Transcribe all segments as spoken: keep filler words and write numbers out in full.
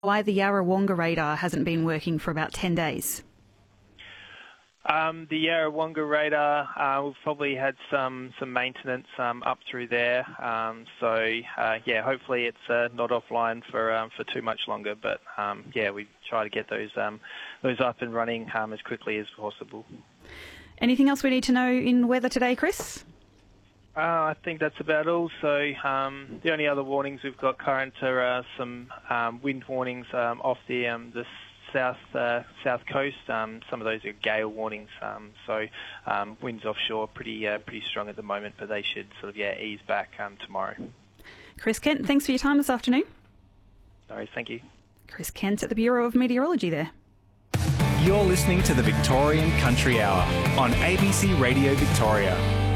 why the Yarrawonga radar hasn't been working for about ten days? Um, the Yarrawonga radar, uh, we've probably had some, some maintenance um, up through there. Um, so, uh, yeah, hopefully it's uh, not offline for um, for too much longer. But, um, yeah, we try to get those um, those up and running um, as quickly as possible. Anything else we need to know in weather today, Chris? Uh, I think that's about all. So um, the only other warnings we've got current are uh, some um, wind warnings um, off the um, the south uh, south coast. Um, some of those are gale warnings. Um, so um, winds offshore pretty uh, pretty strong at the moment, but they should sort of yeah ease back um, tomorrow. Chris Kent, thanks for your time this afternoon. No worries, thank you. Chris Kent at the Bureau of Meteorology there. You're listening to the Victorian Country Hour on A B C Radio Victoria.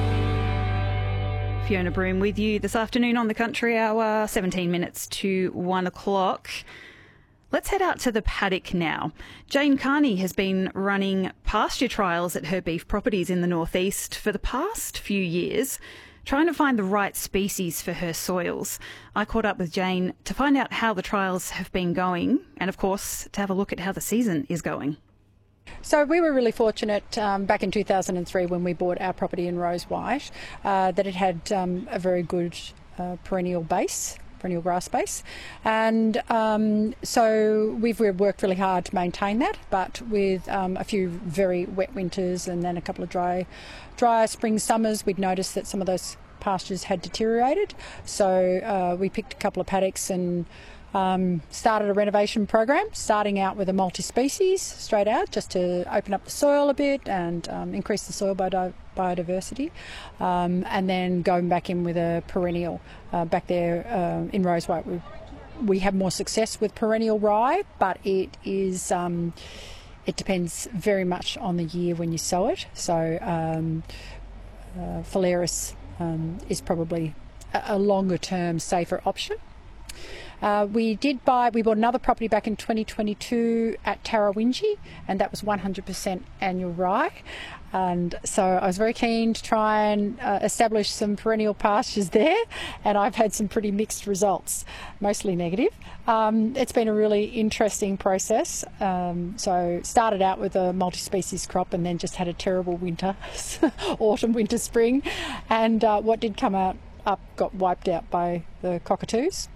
Fiona Broom with you this afternoon on the Country Hour, seventeen minutes to one o'clock. Let's head out to the paddock now. Jane Carney has been running pasture trials at her beef properties in the northeast for the past few years, trying to find the right species for her soils. I caught up with Jane to find out how the trials have been going and, of course, to have a look at how the season is going. So we were really fortunate um, back in two thousand three when we bought our property in Rose White uh, that it had um, a very good uh, perennial base. perennial grass base, and um, so we've worked really hard to maintain that, but with um, a few very wet winters and then a couple of dry dry spring summers, we'd noticed that some of those pastures had deteriorated, so uh, we picked a couple of paddocks and um, started a renovation program, starting out with a multi-species straight out just to open up the soil a bit and um, increase the soil biodi- biodiversity, um, and then going back in with a perennial. Uh, back there uh, in Rose White, we, we have more success with perennial rye, but it is um, it depends very much on the year when you sow it. So um, uh, Phalaris um, is probably a, a longer term, safer option. Uh, we did buy, we bought another property back in twenty twenty-two at Tarrawingi, and that was one hundred percent annual rye. And so I was very keen to try and uh, establish some perennial pastures there, and I've had some pretty mixed results, mostly negative. Um, it's been a really interesting process. Um, so started out with a multi-species crop and then just had a terrible winter, autumn, winter, spring, and uh, what did come out up got wiped out by the cockatoos.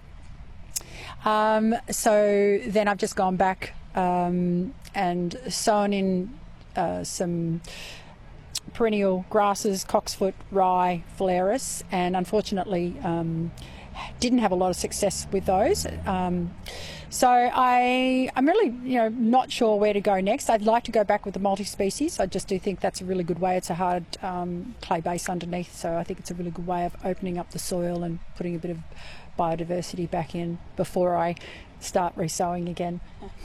Um, so then I've just gone back um, and sown in uh, some perennial grasses, cocksfoot, rye, phalaris, and unfortunately um, didn't have a lot of success with those. Um, so I, I'm really, you know, not sure where to go next. I'd like to go back with the multi-species. I just do think that's a really good way. It's a hard um, clay base underneath, so I think it's a really good way of opening up the soil and putting a bit of biodiversity back in before I start resowing again.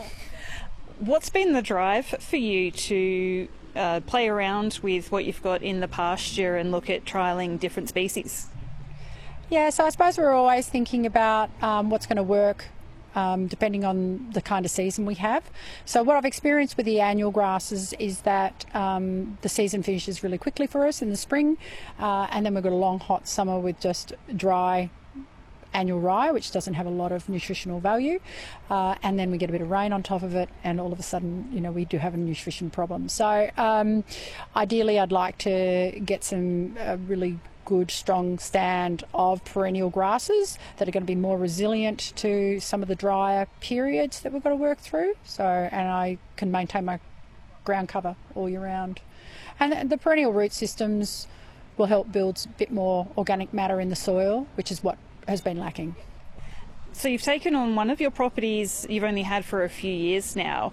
What's been the drive for you to uh, play around with what you've got in the pasture and look at trialling different species? Yeah, so I suppose we're always thinking about um, what's going to work um, depending on the kind of season we have. So what I've experienced with the annual grasses is that um, the season finishes really quickly for us in the spring, uh, and then we've got a long hot summer with just dry annual rye, which doesn't have a lot of nutritional value, uh, and then we get a bit of rain on top of it, and all of a sudden, you know, we do have a nutrition problem. So um, ideally I'd like to get some uh, really good strong stand of perennial grasses that are going to be more resilient to some of the drier periods that we've got to work through, so and I can maintain my ground cover all year round. And the perennial root systems will help build a bit more organic matter in the soil, which is what has been lacking. So you've taken on one of your properties you've only had for a few years now.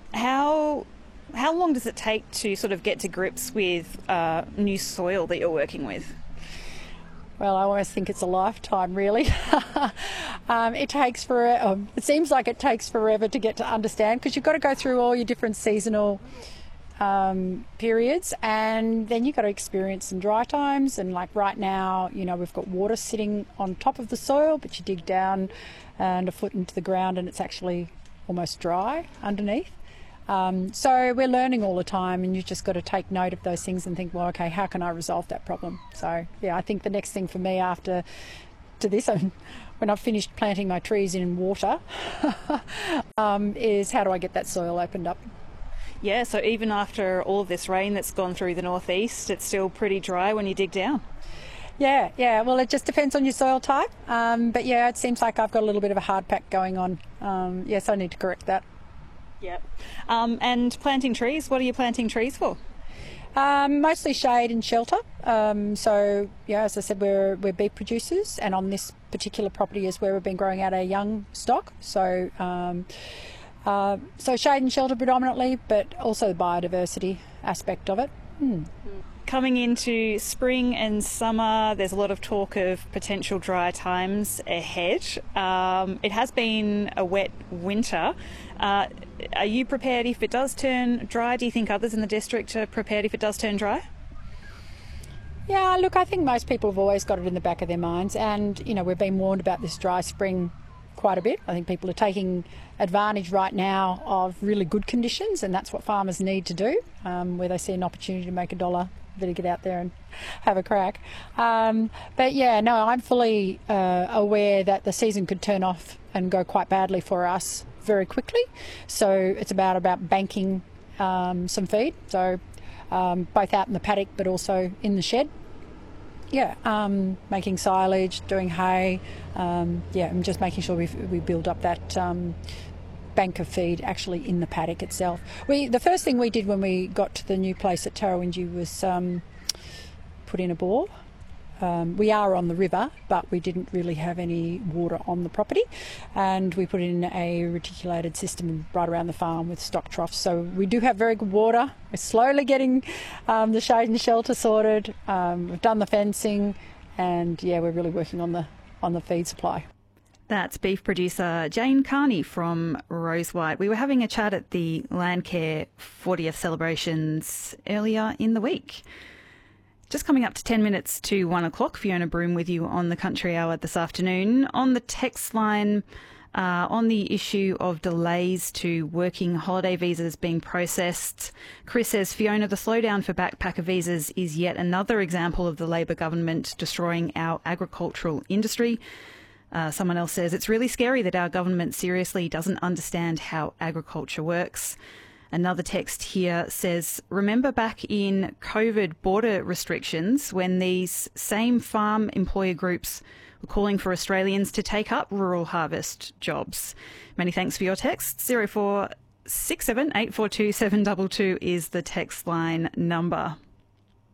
How how long does it take to sort of get to grips with uh, new soil that you're working with? Well, I always think it's a lifetime, really. um, it takes for um, it seems like it takes forever to get to understand, because you've got to go through all your different seasonal Um, periods, and then you've got to experience some dry times, and like right now, you know, we've got water sitting on top of the soil, but you dig down and a foot into the ground and it's actually almost dry underneath. Um, so we're learning all the time, and you've just got to take note of those things and think, well, okay, how can I resolve that problem? So yeah, I think the next thing for me after to this, and when I've finished planting my trees in water, um, is how do I get that soil opened up? Yeah, so even after all of this rain that's gone through the northeast, it's still pretty dry when you dig down. Yeah, yeah. Well, it just depends on your soil type. Um, but yeah, it seems like I've got a little bit of a hard pack going on. Um, yes, I need to correct that. Yep. Um, and planting trees, what are you planting trees for? Um, mostly shade and shelter. Um, so, yeah, as I said, we're, we're beef producers, and on this particular property is where we've been growing out our young stock. So, um, uh, so shade and shelter predominantly, but also the biodiversity aspect of it. Hmm. Coming into spring and summer, there's a lot of talk of potential dry times ahead. Um, it has been a wet winter. Uh, are you prepared if it does turn dry? Do you think others in the district are prepared if it does turn dry? Yeah, look, I think most people have always got it in the back of their minds, and, you know, we've been warned about this dry spring quite a bit. I think people are taking advantage right now of really good conditions, and that's what farmers need to do, um, where they see an opportunity to make a dollar. Better get out there and have a crack. Um, but yeah, no, I'm fully uh, aware that the season could turn off and go quite badly for us very quickly. So it's about about banking um, some feed. So um, both out in the paddock, but also in the shed. Yeah, um, making silage, doing hay. Um, yeah, and just making sure we we build up that. Um, bank of feed actually in the paddock itself. We the first thing we did when we got to the new place at Tarrawingi was um, put in a bore. Um, we are on the river, but we didn't really have any water on the property, and we put in a reticulated system right around the farm with stock troughs. So we do have very good water. We're slowly getting um, the shade and shelter sorted. Um, we've done the fencing, and yeah, we're really working on the on the feed supply. That's beef producer Jane Carney from Rosewhite. We were having a chat at the Landcare fortieth celebrations earlier in the week. Just coming up to ten minutes to one o'clock, Fiona Broom with you on the Country Hour this afternoon. On the text line, uh, on the issue of delays to working holiday visas being processed, Chris says, Fiona, the slowdown for backpacker visas is yet another example of the Labor government destroying our agricultural industry. Uh, someone else says, it's really scary that our government seriously doesn't understand how agriculture works. Another text here says, remember back in COVID border restrictions when these same farm employer groups were calling for Australians to take up rural harvest jobs? Many thanks for your text. zero four six seven eight four two seven two two is the text line number.